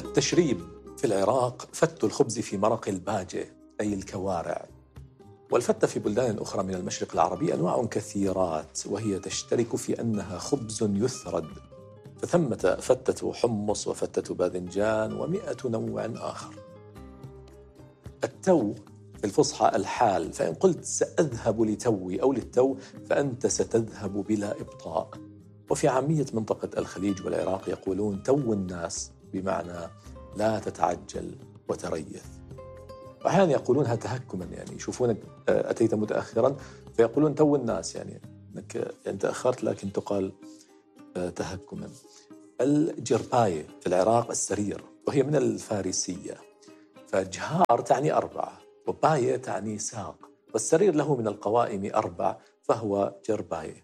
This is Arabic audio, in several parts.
التشريب في العراق فت الخبز في مرق الباجة أي الكوارع. والفتة في بلدان أخرى من المشرق العربي أنواع كثيرات، وهي تشترك في أنها خبز يثرد، فثمة فتة حمص وفتة باذنجان و100 نوع آخر. التو في الفصحى الحال، فإن قلت سأذهب لتوي أو للتو فأنت ستذهب بلا إبطاء. وفي عامية منطقة الخليج والعراق يقولون تو الناس بمعنى لا تتعجل وتريث. وأحيانا يقولونها تهكما، يعني يشوفونك أتيت متأخرا فيقولون تو الناس، يعني أنك تأخرت لكن تقال تهكما. الجرباية في العراق السرير، وهي من الفارسية، فجهار تعني 4 وباية تعني ساق، والسرير له من القوائم 4 فهو جرباية.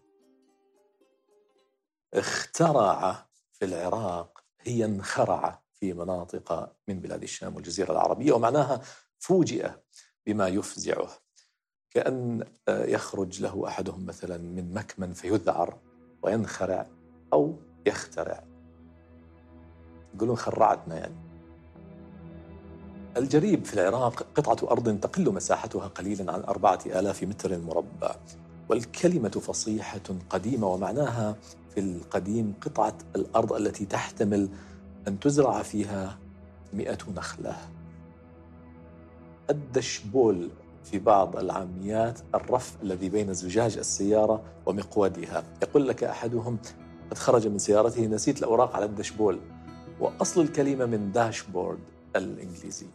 اخترع في العراق هي انخرع في مناطق من بلاد الشام والجزيرة العربية، ومعناها فوجئ بما يفزعه، كأن يخرج له أحدهم مثلا من مكمن فيذعر وينخرع أو يخترع، يقولون خرعتنا يعني. الجريب في العراق قطعة أرض تقل مساحتها قليلا عن 4000 متر مربع، والكلمة فصيحة قديمة، ومعناها في القديم قطعة الأرض التي تحتمل أن تزرع فيها 100 نخلة. الدشبول في بعض العاميات الرف الذي بين زجاج السيارة ومقودها، يقول لك أحدهم قد خرج من سيارته نسيت الأوراق على الدشبول، وأصل الكلمة من داشبورد الإنجليزي.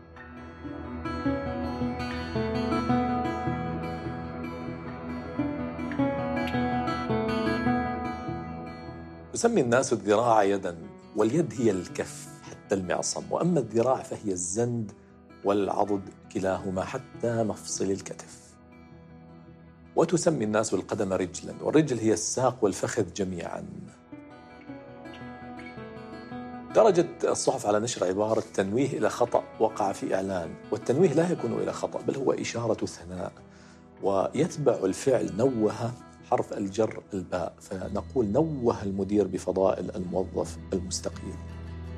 يسمي الناس الذراع يدا، واليد هي الكف حتى المعصم، وأما الذراع فهي الزند والعضد كلاهما حتى مفصل الكتف. وتسمي الناس القدم رجلا، والرجل هي الساق والفخذ جميعا. درجت الصحف على نشر عبارة تنويه إلى خطأ وقع في إعلان، والتنويه لا يكون إلى خطأ بل هو إشارة ثناء، ويتبع الفعل نوه حرف الجر الباء، فنقول نوه المدير بفضائل الموظف المستقيل.